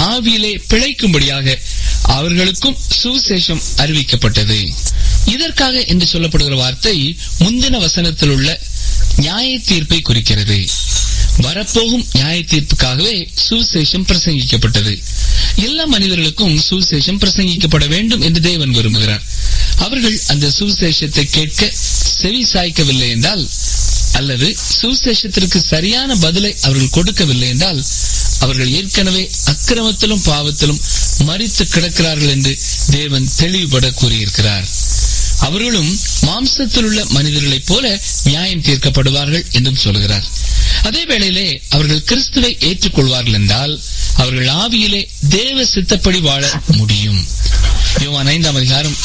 ஆவியிலே பிழைக்கும்படியாக அவர்களுக்கும் சுவிசேஷம் அறிவிக்கப்பட்டது. இதற்காக என்று சொல்லப்படுகிற வார்த்தை முந்தின வசனத்தில் உள்ள நியாய தீர்ப்பை குறிக்கிறது. வரப்போகும் நியாய தீர்ப்புக்காகவே சுவிசேஷம் பிரசங்கிக்கப்பட்டது. எல்லா மனிதர்களுக்கும் சுவிசேஷம் பிரசங்கிக்கப்பட வேண்டும் என்று தேவன் விரும்புகிறார். அவர்கள் அந்த சுவிசேஷத்தை கேட்க செவி சாய்க்கவில்லை என்றால், அல்லது சுவிசேஷத்திற்கு சரியான பதிலை அவர்கள் கொடுக்கவில்லை என்றால், அவர்கள் ஏற்கனவே அக்கிரமத்திலும் பாவத்திலும் மரித்து கிடக்கிறார்கள் என்று தேவன் தெளிவுபட கூறியிருக்கிறார். அவர்களும் மாம்சத்தில் உள்ள மனிதர்களைப் போல நியாயம் தீர்க்கப்படுவார்கள் என்றும் சொல்கிறார். அதே வேளையிலே அவர்கள் கிறிஸ்துவை ஏற்றுக்கொள்வார்கள் என்றால் அவர்கள் ஆவியிலே தேவ சித்தப்படி வாழ முடியும். யோவான் 5